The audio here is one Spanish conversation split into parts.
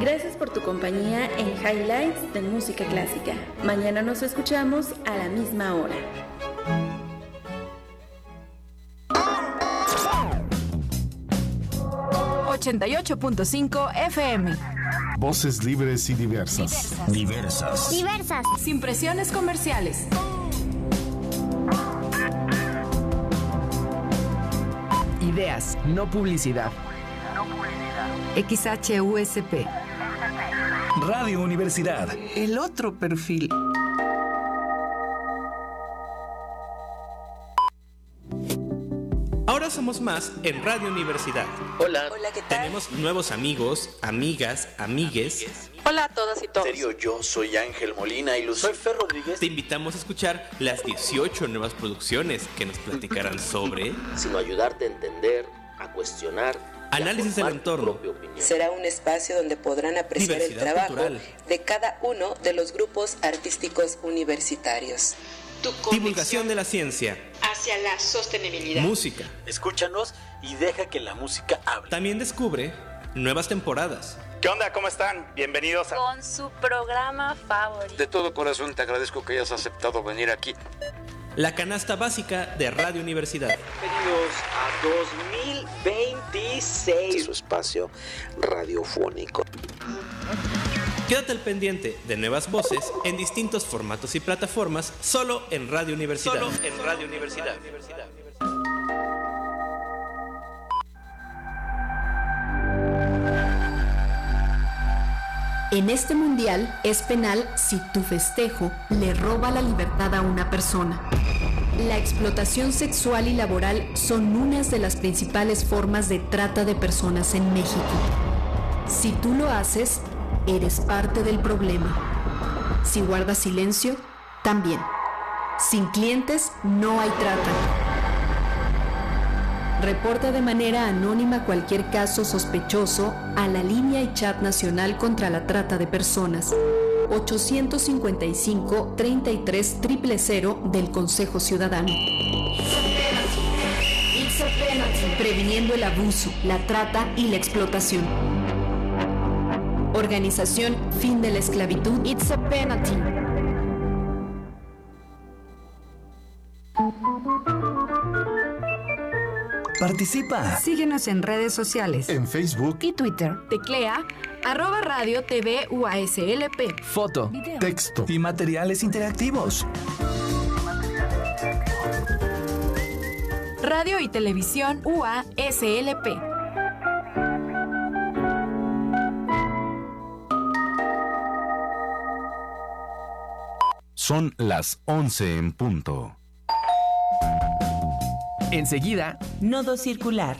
Gracias por tu compañía en Highlights de Música Clásica. Mañana nos escuchamos a la misma hora. ...88.5 FM. Voces libres y diversas. Diversas. Sin presiones comerciales. Ideas, no publicidad. XHUSP. Radio Universidad. El otro perfil. Ahora somos más en Radio Universidad. Hola, ¿qué tal? Tenemos nuevos amigos, amigas, amigues. Hola a todas y todos. En serio, yo soy Ángel Molina y soy Fer Rodríguez. Te invitamos a escuchar las 18 nuevas producciones que nos platicarán sobre... Sino ayudarte a entender, a cuestionar... Análisis del entorno. Será un espacio donde podrán apreciar el trabajo cultural de cada uno de los grupos artísticos universitarios. Divulgación de la ciencia. Hacia la sostenibilidad. Música. Escúchanos y deja que la música hable. También descubre nuevas temporadas. ¿Qué onda? ¿Cómo están? Bienvenidos a... Con su programa favorito. De todo corazón te agradezco que hayas aceptado venir aquí. La canasta básica de Radio Universidad. Bienvenidos a 2026. Su espacio radiofónico. Quédate al pendiente de nuevas voces en distintos formatos y plataformas solo en Radio Universidad. En este mundial es penal si tu festejo le roba la libertad a una persona. La explotación sexual y laboral son unas de las principales formas de trata de personas en México. Si tú lo haces, eres parte del problema. Si guardas silencio, también. Sin clientes no hay trata. Reporta de manera anónima cualquier caso sospechoso a la línea y chat nacional contra la trata de personas 855-33 000 del Consejo Ciudadano. Previniendo el abuso, la trata y la explotación. Organización Fin de la Esclavitud. It's a penalty. Participa. Síguenos en redes sociales. En Facebook Y Twitter. Teclea @Radio TV UASLP. Foto, Video, texto y materiales interactivos. Radio y Televisión UASLP. Son las 11 en punto. Enseguida, Nodo circular.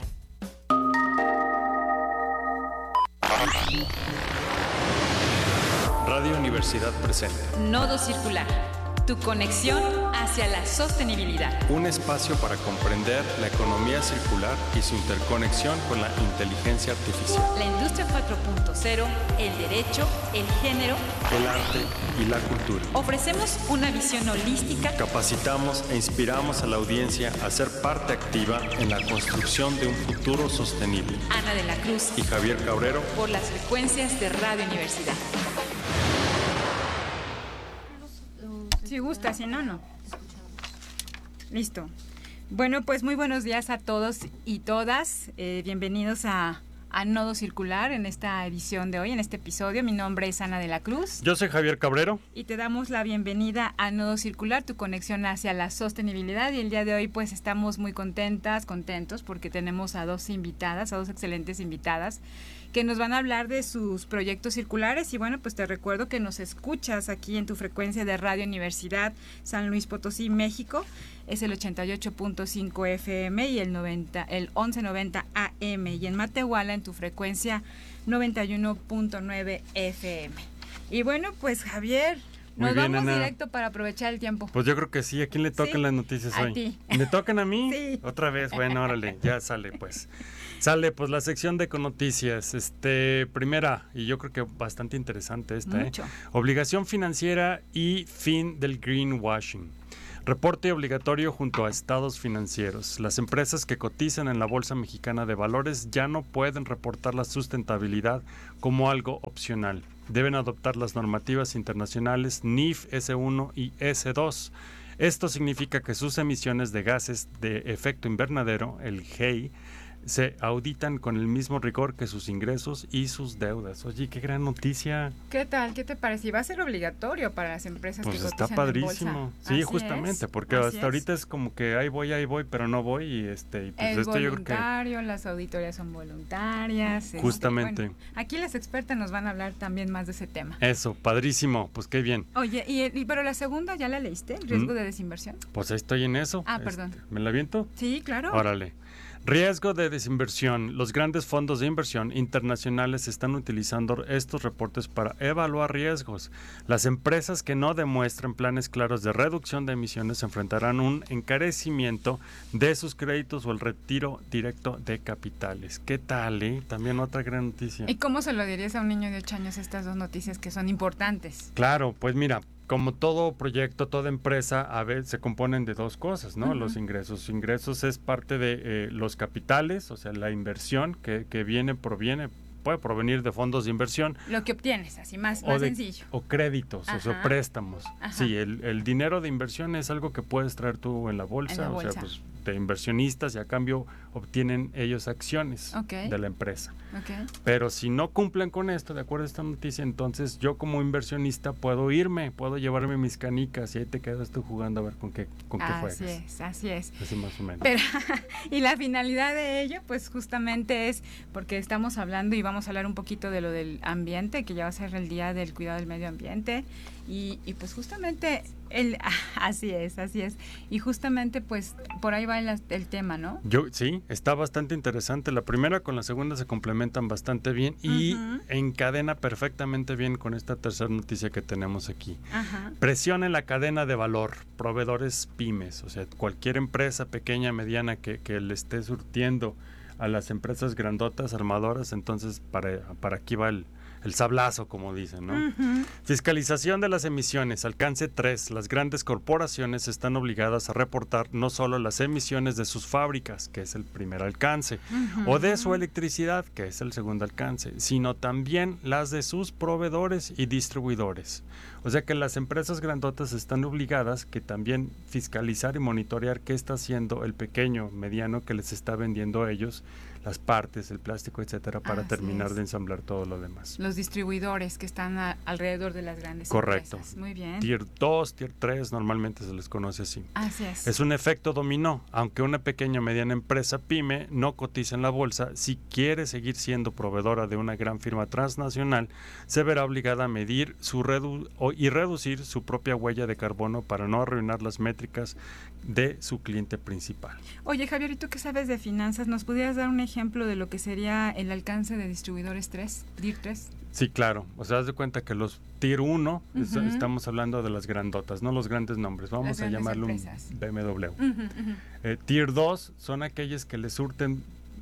Radio Universidad presenta Nodo circular. Tu conexión hacia la sostenibilidad. un espacio para comprender la economía circular y su interconexión con la inteligencia artificial, La industria 4.0, el derecho, el género. el arte y la cultura. Ofrecemos una visión holística. Capacitamos e inspiramos a la audiencia a ser parte activa en la construcción de un futuro sostenible. Ana de la Cruz. Y Javier Cabrero, Por las frecuencias de Radio Universidad. Si gusta, si no, no. Listo. Bueno, pues muy buenos días a todos y todas. Bienvenidos a Nodo Circular en esta edición de hoy, en este episodio. Mi nombre es Ana de la Cruz. yo soy Javier Cabrero. Y te damos la bienvenida a Nodo Circular, tu conexión hacia la sostenibilidad. Y el día de hoy pues estamos muy contentos porque tenemos a dos excelentes invitadas que nos van a hablar de sus proyectos circulares. Y bueno, pues te recuerdo que nos escuchas aquí en tu frecuencia de Radio Universidad San Luis Potosí, México. Es el 88.5 FM y el 1190 AM. Y en Matehuala en tu frecuencia 91.9 FM. Y bueno, pues Javier, nos bien, vamos Ana. directo para aprovechar el tiempo. Pues yo creo que sí. ¿A quién le tocan Sí, las noticias a hoy? ti. ¿Me tocan a mí? Sí. Otra vez. Bueno, órale, ya sale pues. Sale pues la sección de Econoticias. Primera, y yo creo que bastante interesante esta, Mucho. Obligación financiera y fin del greenwashing. Reporte obligatorio junto a estados financieros. Las empresas que cotizan en la Bolsa Mexicana de Valores ya no pueden reportar la sustentabilidad como algo opcional. Deben adoptar las normativas internacionales NIF S1 y S2. Esto significa que sus emisiones de gases de efecto invernadero, el GEI, se auditan con el mismo rigor que sus ingresos y sus deudas. Oye, qué gran noticia. ¿Qué tal? ¿Qué te parece? Y va a ser obligatorio para las empresas pues que cotizan está padrísimo. en bolsa. Sí, Así justamente, es, porque hasta ahorita es como que ahí voy, pero no voy y pues es esto yo voluntario, creo que las auditorías son voluntarias. Justamente. Bueno, aquí las expertas nos van a hablar también más de ese tema. Eso, padrísimo, pues qué bien. Oye, pero la segunda ya la leíste, el riesgo de desinversión. Pues ahí estoy en eso. Perdón. ¿Me la aviento? Sí, claro. Órale. Riesgo de desinversión. Los grandes fondos de inversión internacionales están utilizando estos reportes para evaluar riesgos. Las empresas que no demuestren planes claros de reducción de emisiones enfrentarán un encarecimiento de sus créditos o el retiro directo de capitales. ¿Qué tal, También otra gran noticia. ¿Y cómo se lo dirías a un niño de 8 años estas dos noticias que son importantes? Claro, pues mira, como todo proyecto, toda empresa, a veces se componen de dos cosas, ¿no? Los ingresos. Ingresos es parte de los capitales, o sea, la inversión que puede provenir de fondos de inversión. Lo que obtienes, así más sencillo. O créditos, o sea, préstamos. Ajá. Sí, el dinero de inversión es algo que puedes traer tú en la bolsa, o sea, pues de inversionistas y a cambio obtienen ellos acciones de la empresa. Pero si no cumplen con esto, de acuerdo a esta noticia, entonces yo como inversionista puedo llevarme mis canicas y ahí te quedas tú jugando a ver con qué juegas. Así es. Así más o menos. Pero, y la finalidad de ello, pues justamente es porque estamos hablando y vamos a hablar un poquito de lo del ambiente, que ya va a ser el día del cuidado del medio ambiente y pues justamente así es. Y justamente pues por ahí va el tema, ¿no? Sí, está bastante interesante. La primera con la segunda se complementan bastante bien y encadena perfectamente bien con esta tercera noticia que tenemos aquí. Presión en la cadena de valor, proveedores pymes, o sea, cualquier empresa pequeña, mediana que le esté surtiendo a las empresas grandotas, armadoras, entonces para aquí va el sablazo, como dicen, ¿no? Fiscalización de las emisiones, alcance 3. Las grandes corporaciones están obligadas a reportar no solo las emisiones de sus fábricas, que es el primer alcance, o de su electricidad, que es el segundo alcance, sino también las de sus proveedores y distribuidores. O sea que las empresas grandotas están obligadas que también fiscalizar y monitorear qué está haciendo el pequeño, mediano que les está vendiendo a ellos, las partes, el plástico, etcétera, para terminar de ensamblar todo lo demás. Los distribuidores que están alrededor de las grandes Correcto. empresas. Muy bien. Tier 2, Tier 3, normalmente se les conoce así. Así es. Es un efecto dominó. Aunque una pequeña o mediana empresa pyme no cotiza en la bolsa, si quiere seguir siendo proveedora de una gran firma transnacional, se verá obligada a medir y reducir su propia huella de carbono para no arruinar las métricas de su cliente principal. Oye, Javier, ¿y tú qué sabes de finanzas? ¿Nos pudieras dar un ejemplo de lo que sería el alcance de distribuidores 3, Tier 3? Sí, claro. O sea, haz de cuenta que los Tier 1, estamos hablando de las grandotas, no los grandes nombres. Vamos a llamarlo un BMW. Tier 2 son aquellas que le surten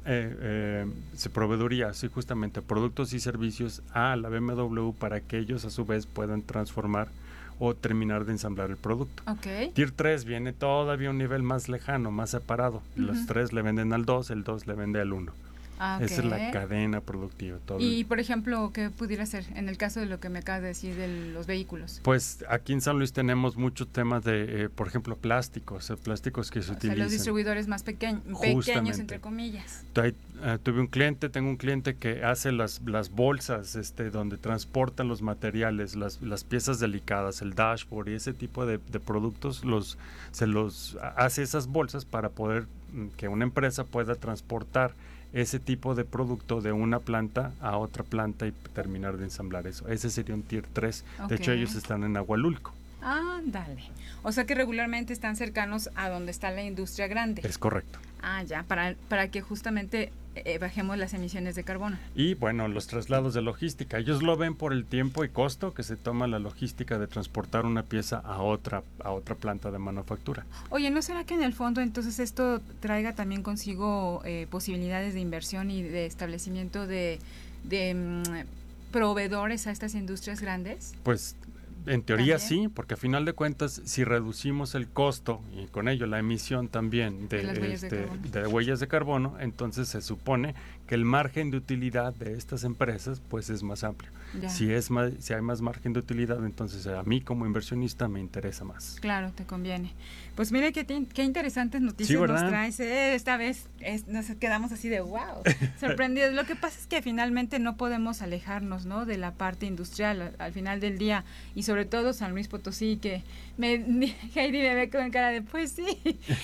proveeduría, sí, justamente productos y servicios a la BMW para que ellos a su vez puedan transformar o terminar de ensamblar el producto. Tier 3 viene todavía a un nivel más lejano, más separado. Los 3 le venden al 2, el 2 le vende al 1. Esa es la cadena productiva. Y, por ejemplo, ¿qué pudiera ser en el caso de lo que me acabas de decir de los vehículos? Pues aquí en San Luis tenemos muchos temas de, por ejemplo, plásticos que se utilizan. Los distribuidores más pequeños, entre comillas. Tengo un cliente que hace las bolsas donde transportan los materiales, las piezas delicadas, el dashboard y ese tipo de productos, se los hace esas bolsas para poder que una empresa pueda transportar ese tipo de producto de una planta a otra planta y terminar de ensamblar eso. Ese sería un Tier 3. De hecho, ellos están en Agualulco. Ándale. O sea que regularmente están cercanos a donde está la industria grande. Es correcto. Ya, para que justamente bajemos las emisiones de carbono. Y bueno, los traslados de logística, ellos lo ven por el tiempo y costo que se toma la logística de transportar una pieza a otra planta de manufactura. Oye, ¿no será que en el fondo entonces esto traiga también consigo posibilidades de inversión y de establecimiento de proveedores a estas industrias grandes? Pues En teoría ¿también? sí, porque a final de cuentas, si reducimos el costo y con ello la emisión también de huellas de carbono, entonces se supone que el margen de utilidad de estas empresas pues es más amplio. Si hay más margen de utilidad, entonces a mí como inversionista me interesa más. Claro, te conviene. Pues mira qué interesantes noticias nos traes. Esta vez nos quedamos así de wow, sorprendidos. Lo que pasa es que finalmente no podemos alejarnos, ¿no?, de la parte industrial al final del día, y sobre todo San Luis Potosí, que Heidi me ve con cara de pues sí.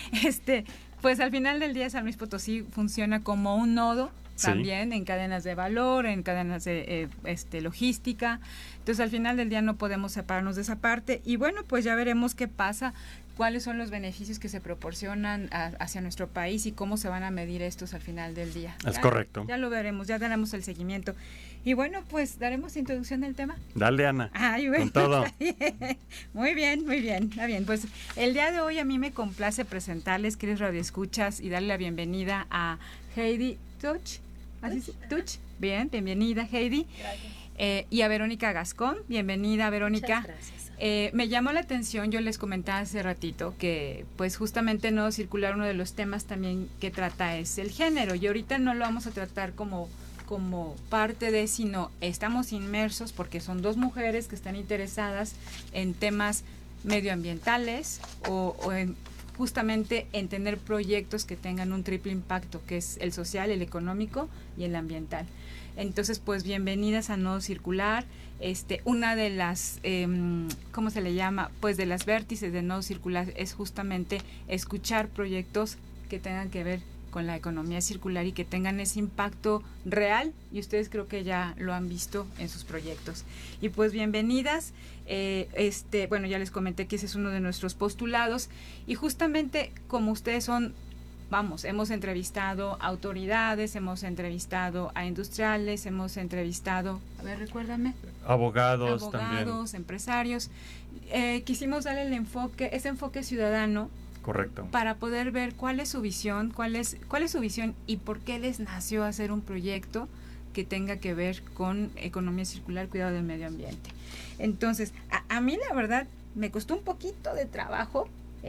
Pues al final del día San Luis Potosí funciona como un nodo también en cadenas de valor, en cadenas de logística. Entonces al final del día no podemos separarnos de esa parte, y bueno, pues ya veremos qué pasa, cuáles son los beneficios que se proporcionan hacia nuestro país y cómo se van a medir estos al final del día. Es correcto. Ya lo veremos, ya daremos el seguimiento. Y bueno, pues daremos introducción del tema. Dale, Ana. Ay, bueno, con todo. Muy bien, está bien. Pues el día de hoy a mí me complace presentarles, queridos radioescuchas, y darle la bienvenida a Heidi Tuch. Tuch. Bien, bienvenida, Heidi. Gracias. Y a Verónica Gascón. Bienvenida, Verónica. Muchas gracias. Me llamó la atención, yo les comentaba hace ratito que pues justamente Nodo Circular, uno de los temas también que trata es el género, y ahorita no lo vamos a tratar como parte de, sino estamos inmersos porque son dos mujeres que están interesadas en temas medioambientales o justamente en tener proyectos que tengan un triple impacto, que es el social, el económico y el ambiental. Entonces, pues bienvenidas a Nodo Circular. Una de las, ¿cómo se le llama? Pues de las vértices de Nodo Circular es justamente escuchar proyectos que tengan que ver con la economía circular y que tengan ese impacto real, y ustedes creo que ya lo han visto en sus proyectos. Y pues bienvenidas. Bueno, ya les comenté que ese es uno de nuestros postulados, y justamente como ustedes son, hemos entrevistado autoridades, hemos entrevistado a industriales, hemos entrevistado, recuérdame. Abogados también. Empresarios. Quisimos darle ese enfoque ciudadano. Correcto. Para poder ver cuál es su visión, cuál es su visión y por qué les nació hacer un proyecto que tenga que ver con economía circular, cuidado del medio ambiente. Entonces, a mí la verdad me costó un poquito de trabajo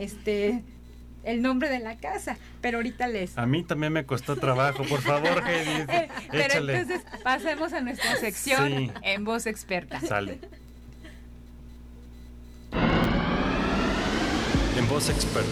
el nombre de la casa, pero ahorita A mí también me costó trabajo, por favor, Heidi, pero échale. Entonces pasemos a nuestra sección en Voz Experta. Sale. En Voz Experta.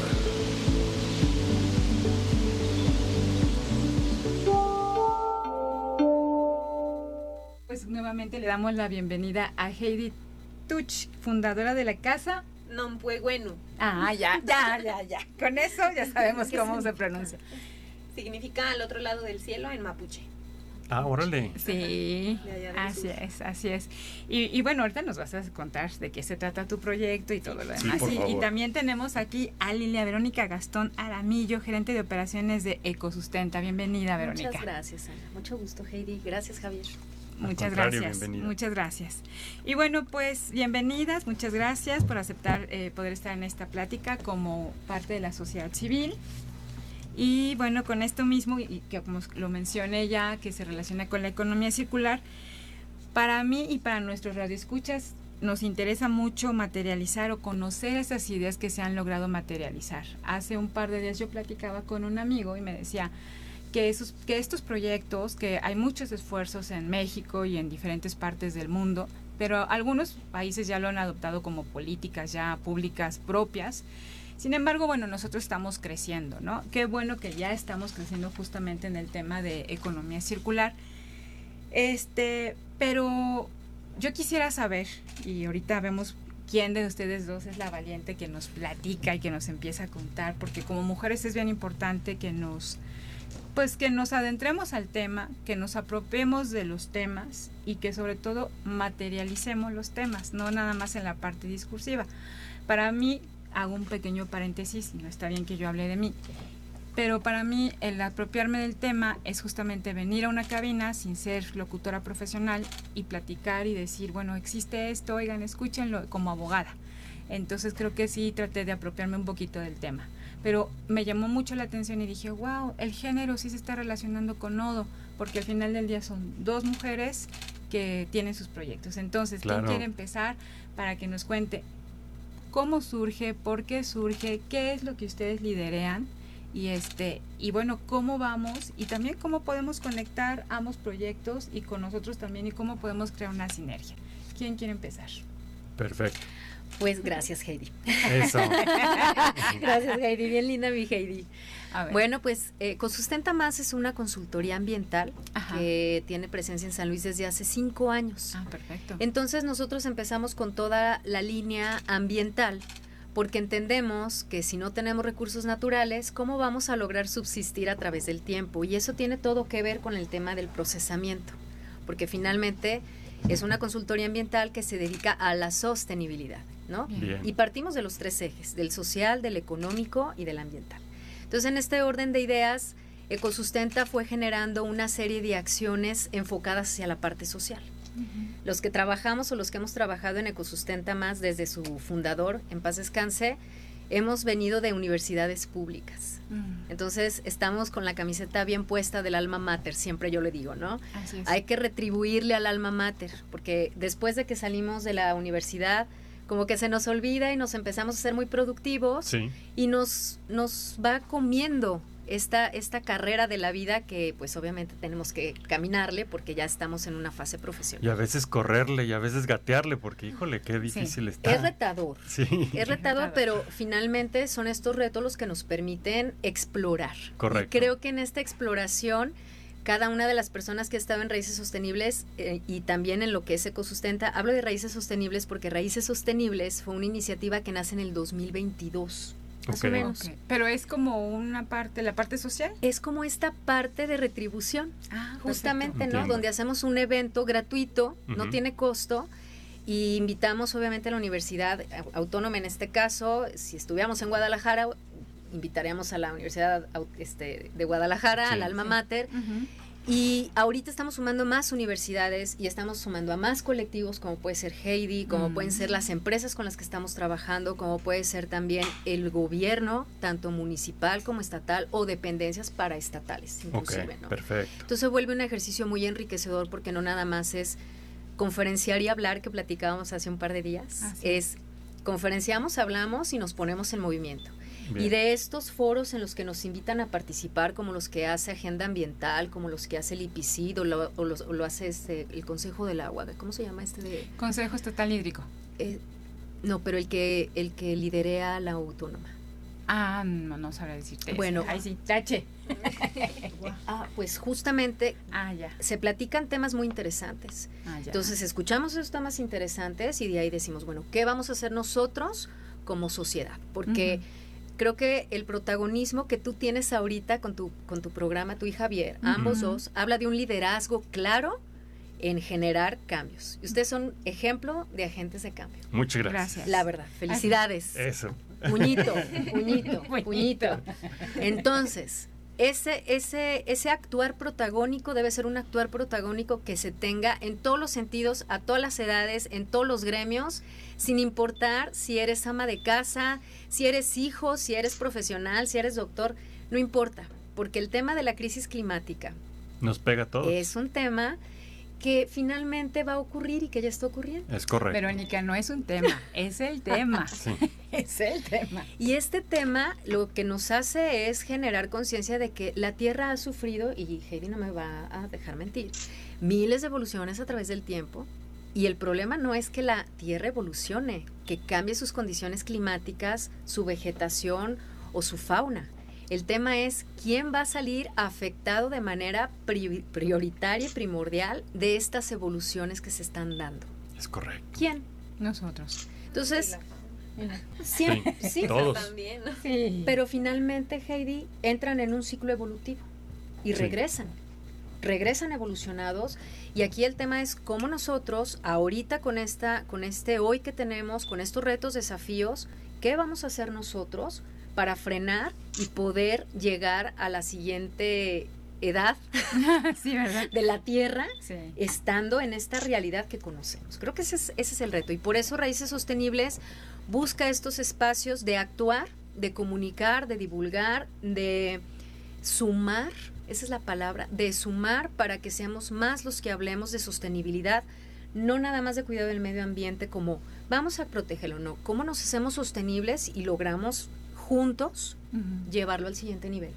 Pues nuevamente le damos la bienvenida a Heidi Tuch, fundadora de la casa Nompueguenu. Ya. Con eso ya sabemos cómo se pronuncia. Significa al otro lado del cielo en mapuche. Órale. Sí, así es. Y bueno, ahorita nos vas a contar de qué se trata tu proyecto y todo lo demás. Y también tenemos aquí a Lilia Verónica Gastón Aramillo, gerente de operaciones de Ecosustenta. Bienvenida, Verónica. Muchas gracias, Ana. Mucho gusto, Heidi. Gracias, Javier. Muchas gracias. Y bueno, pues bienvenidas, muchas gracias por aceptar poder estar en esta plática como parte de la sociedad civil. Y bueno, con esto mismo, y que como lo mencioné ya, que se relaciona con la economía circular, para mí y para nuestros radioescuchas nos interesa mucho materializar o conocer esas ideas que se han logrado materializar. Hace un par de días yo platicaba con un amigo y me decía que estos proyectos, que hay muchos esfuerzos en México y en diferentes partes del mundo, pero algunos países ya lo han adoptado como políticas ya públicas propias. Sin embargo, bueno, nosotros estamos creciendo, ¿no? Qué bueno que ya estamos creciendo justamente en el tema de economía circular. Pero yo quisiera saber, y ahorita vemos quién de ustedes dos es la valiente que nos platica y que nos empieza a contar, porque como mujeres es bien importante que nos adentremos al tema, que nos apropiemos de los temas y que sobre todo materialicemos los temas, no nada más en la parte discursiva. Para mí, hago un pequeño paréntesis, no está bien que yo hable de mí, pero para mí el apropiarme del tema es justamente venir a una cabina sin ser locutora profesional y platicar y decir, bueno, existe esto, oigan, escúchenlo, como abogada. Entonces creo que sí traté de apropiarme un poquito del tema, pero me llamó mucho la atención y dije, wow, el género sí se está relacionando con Nodo, porque al final del día son dos mujeres que tienen sus proyectos. Entonces, Claro. ¿quién quiere empezar para que nos cuente cómo surge, por qué surge, qué es lo que ustedes liderean y bueno, cómo vamos y también cómo podemos conectar ambos proyectos y con nosotros también y cómo podemos crear una sinergia? ¿Quién quiere empezar? Perfecto. Pues gracias, Heidi. Eso. Gracias, Heidi. Bien linda mi Heidi. A ver. Bueno, pues Ecosustenta Más es una consultoría ambiental que tiene presencia en San Luis desde hace 5 años. Ah, perfecto. Entonces nosotros empezamos con toda la línea ambiental porque entendemos que si no tenemos recursos naturales, ¿cómo vamos a lograr subsistir a través del tiempo? Y eso tiene todo que ver con el tema del procesamiento, porque finalmente es una consultoría ambiental que se dedica a la sostenibilidad, ¿no? Bien. Y partimos de los 3 ejes, del social, del económico y del ambiental. Entonces, en este orden de ideas, Ecosustenta fue generando una serie de acciones enfocadas hacia la parte social. Los que trabajamos o los que hemos trabajado en Ecosustenta Más desde su fundador, en paz descanse, hemos venido de universidades públicas. Entonces, estamos con la camiseta bien puesta del alma mater, siempre yo le digo, ¿no? Así es. Hay que retribuirle al alma mater, porque después de que salimos de la universidad, como que se nos olvida y nos empezamos a ser muy productivos Sí. y nos va comiendo esta carrera de la vida que pues obviamente tenemos que caminarle porque ya estamos en una fase profesional. Y a veces correrle y a veces gatearle, porque híjole, qué difícil está. Es retador. Sí. Es retador, pero finalmente son estos retos los que nos permiten explorar. Correcto. Y creo que en esta exploración, cada una de las personas que ha estado en Raíces Sostenibles y también en lo que es Ecosustenta, hablo de Raíces Sostenibles porque Raíces Sostenibles fue una iniciativa que nace en el 2022. Más o menos. Okay. Pero es como una parte, la parte social. Es como esta parte de retribución, justamente, ¿no? Entiendo. Donde hacemos un evento gratuito, no Ujú. tiene costo, y invitamos obviamente a la Universidad Autónoma en este caso. Si estuviéramos en Guadalajara, invitaríamos a la Universidad de Guadalajara, Sí. al Alma Mater. Y ahorita estamos sumando más universidades y estamos sumando a más colectivos, como puede ser Heidi, como pueden ser las empresas con las que estamos trabajando, como puede ser también el gobierno, tanto municipal como estatal, o dependencias paraestatales, inclusive, Ok, ¿no? perfecto. Entonces se vuelve un ejercicio muy enriquecedor porque no nada más es conferenciar y hablar, que platicábamos hace un par de días, es conferenciamos, hablamos y nos ponemos en movimiento. Bien. Y de estos foros en los que nos invitan a participar, como los que hace Agenda Ambiental, como los que hace el IPCID o lo hace el Consejo del Agua, ¿cómo se llama de? Consejo Estatal Hídrico. No, pero el que liderea la autónoma. Ah, no sabré decirte. Bueno, ahí sí, tache. Pues justamente ya. se platican temas muy interesantes. Ya. Entonces escuchamos esos temas interesantes y de ahí decimos, bueno, ¿qué vamos a hacer nosotros como sociedad? Porque creo que el protagonismo que tú tienes ahorita con tu programa, tú y Javier, ambos dos, habla de un liderazgo claro en generar cambios. Y ustedes son ejemplo de agentes de cambio. Muchas gracias. La verdad, felicidades. Eso. Puñito. Entonces, ese actuar protagónico debe ser un actuar protagónico que se tenga en todos los sentidos, a todas las edades, en todos los gremios, sin importar si eres ama de casa, si eres hijo, si eres profesional, si eres doctor, no importa, porque el tema de la crisis climática nos pega a todos. Es un tema que finalmente va a ocurrir y que ya está ocurriendo. Es correcto. Verónica, no es un tema, es el tema. Sí. Es el tema. Y este tema lo que nos hace es generar conciencia de que la Tierra ha sufrido, y Heidi no me va a dejar mentir, miles de evoluciones a través del tiempo. Y el problema no es que la Tierra evolucione, que cambie sus condiciones climáticas, su vegetación o su fauna. El tema es quién va a salir afectado de manera prioritaria y primordial de estas evoluciones que se están dando. Es correcto. ¿Quién? Nosotros. Entonces, sí, todos. también, ¿no? Sí. Pero finalmente, Heidi, entran en un ciclo evolutivo y regresan evolucionados. Y aquí el tema es cómo nosotros, ahorita con este hoy que tenemos, con estos retos, desafíos, ¿qué vamos a hacer nosotros para frenar y poder llegar a la siguiente edad de la Tierra, estando en esta realidad que conocemos? Creo que ese es el reto, y por eso Raíces Sostenibles busca estos espacios de actuar, de comunicar, de divulgar, de sumar esa es la palabra, de sumar para que seamos más los que hablemos de sostenibilidad, no nada más de cuidado del medio ambiente como vamos a protegerlo, no, cómo nos hacemos sostenibles y logramos juntos llevarlo al siguiente nivel.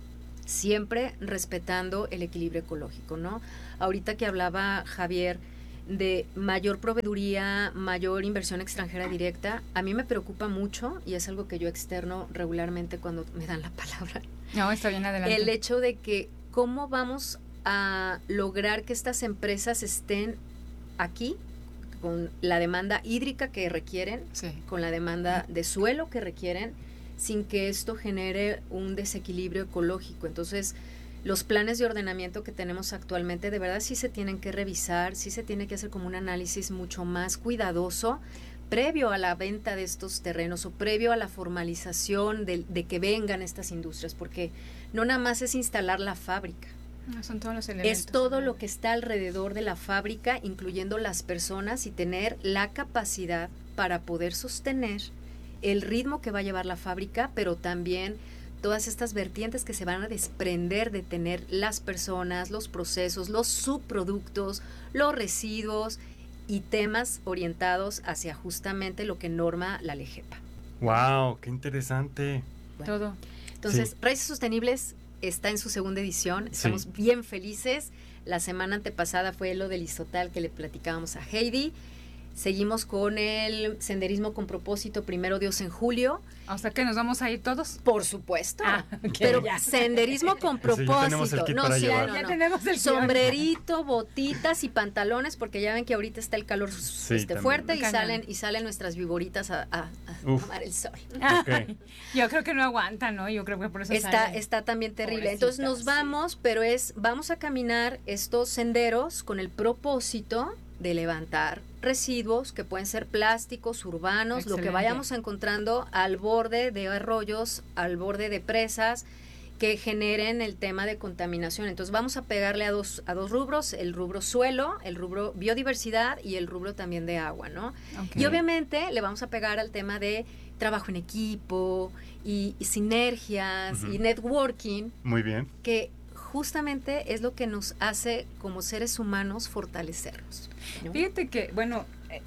Siempre respetando el equilibrio ecológico, ¿no? Ahorita que hablaba Javier de mayor proveeduría, mayor inversión extranjera directa, a mí me preocupa mucho y es algo que yo externo regularmente cuando me dan la palabra. No, está bien, adelante. El hecho de que cómo vamos a lograr que estas empresas estén aquí con la demanda hídrica que requieren, con la demanda de suelo que requieren, sin que esto genere un desequilibrio ecológico. Entonces, los planes de ordenamiento que tenemos actualmente, de verdad sí se tienen que revisar, sí se tiene que hacer como un análisis mucho más cuidadoso previo a la venta de estos terrenos o previo a la formalización de que vengan estas industrias, porque no nada más es instalar la fábrica. No, son todos los elementos. Es todo lo que está alrededor de la fábrica, incluyendo las personas y tener la capacidad para poder sostener el ritmo que va a llevar la fábrica, pero también todas estas vertientes que se van a desprender de tener las personas, los procesos, los subproductos, los residuos y temas orientados hacia justamente lo que norma la LEGEPA. ¡Wow! ¡Qué interesante! Bueno, todo. Entonces, Raíces Sostenibles está en su segunda edición. Estamos bien felices. La semana antepasada fue lo del Isotal que le platicábamos a Heidi. Seguimos con el senderismo con propósito, primero Dios en julio. ¿Hasta que nos vamos a ir todos? Por supuesto. Pero senderismo con propósito. Ya tenemos el sombrerito, botitas y pantalones, porque ya ven que ahorita está el calor fuerte y salen nuestras viboritas a tomar el sol. Okay. Yo creo que no aguantan, ¿no? Yo creo que por eso está también terrible. Entonces nos vamos, pero vamos a caminar estos senderos con el propósito de levantar residuos que pueden ser plásticos, urbanos, excelente, lo que vayamos encontrando al borde de arroyos, al borde de presas que generen el tema de contaminación. Entonces vamos a pegarle a dos rubros, el rubro suelo, el rubro biodiversidad y el rubro también de agua, ¿no? Okay. Y obviamente le vamos a pegar al tema de trabajo en equipo y sinergias y networking. Muy bien. Que justamente es lo que nos hace como seres humanos fortalecernos, ¿no? Fíjate que, bueno,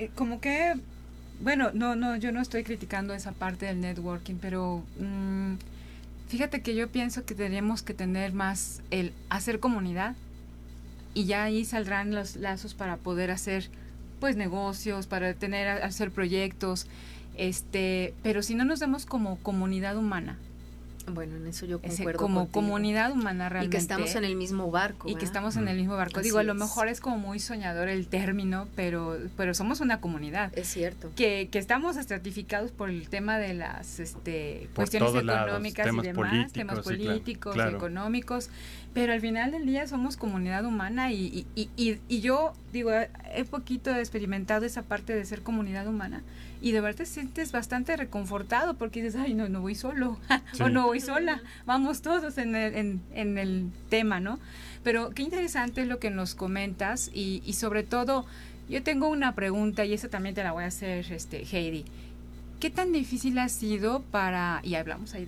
yo no estoy criticando esa parte del networking, pero fíjate que yo pienso que tenemos que tener más el hacer comunidad y ya ahí saldrán los lazos para poder hacer pues negocios, para hacer proyectos, pero si no nos vemos como comunidad humana. Bueno, en eso yo concuerdo como contigo. Comunidad humana realmente. Y que estamos en el mismo barco. Y que estamos en el mismo barco. Digo, a lo mejor es como muy soñador el término, pero somos una comunidad. Es cierto. Que estamos estratificados por el tema de las cuestiones económicas y demás, temas políticos, claro, económicos, pero al final del día somos comunidad humana y yo digo, he poquito experimentado esa parte de ser comunidad humana y de verdad te sientes bastante reconfortado porque dices, ay, no voy solo o no voy sola, vamos todos en el tema, ¿no? Pero qué interesante es lo que nos comentas y sobre todo yo tengo una pregunta y esa también te la voy a hacer, Heidi. ¿Qué tan difícil ha sido y hablamos ahí